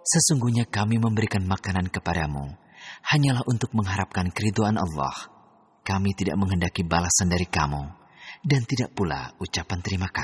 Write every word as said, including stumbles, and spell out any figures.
Sesungguhnya kami memberikan makanan kepadamu hanyalah untuk mengharapkan keridhaan Allah. Kami tidak menghendaki balasan dari kamu dan tidak pula ucapan terima kasih.